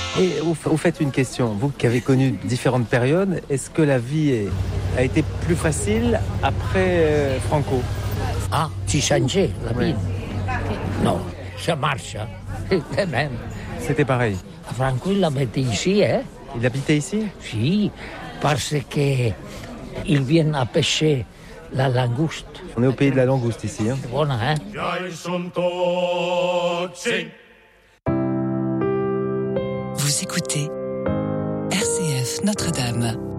Et au fait, une question. Vous qui avez connu différentes périodes, est-ce que la vie a été plus facile après Franco? Ah, tu changeais la vie? Non, ça marche, hein. Les mêmes. C'était pareil. Franco, il habitait ici, hein? Il habitait ici? Si, parce que ils viennent à pêcher la langouste. On est au pays de la langouste ici. Hein. C'est bon, hein? Vous écoutez RCF Notre-Dame.